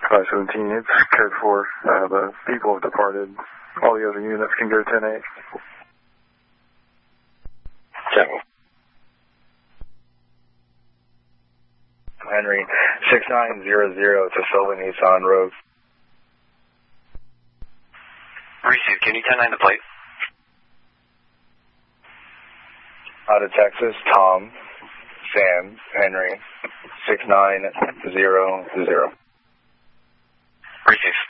517, it's code 4. The people have departed. All the other units can go 10-8. Check. Henry, 6900 to Silva Nissan Road. Receive, can you 10-9 the plate? Out of Texas, Tom, Sam, Henry, 6900. Receive.